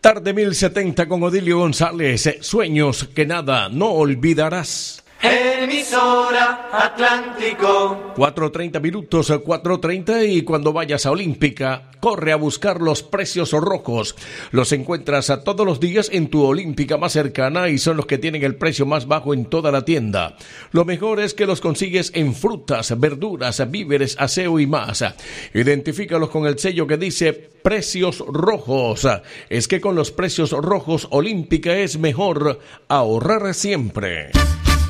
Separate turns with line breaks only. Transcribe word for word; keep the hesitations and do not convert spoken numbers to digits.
Tarde mil setenta con Odilio González. Sueños que nada no olvidarás.
Emisora Atlántico.
cuatro treinta minutos, cuatro treinta, y cuando vayas a Olímpica, corre a buscar los precios rojos. Los encuentras a todos los días en tu Olímpica más cercana y son los que tienen el precio más bajo en toda la tienda. Lo mejor es que los consigues en frutas, verduras, víveres, aseo y más. Identifícalos con el sello que dice Precios Rojos. Es que con los precios rojos Olímpica es mejor ahorrar siempre.